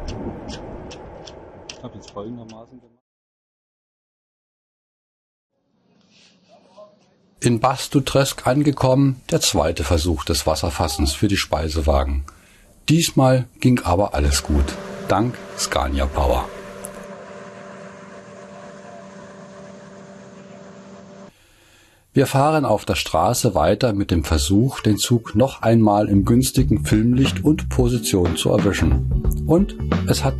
Ich habe jetzt folgendermaßen gemacht. In Bastutresk angekommen, der zweite Versuch des Wasserfassens für die Speisewagen. Diesmal ging aber alles gut, dank Scania Power. Wir fahren auf der Straße weiter mit dem Versuch, den Zug noch einmal im günstigen Filmlicht und Position zu erwischen. Und es hat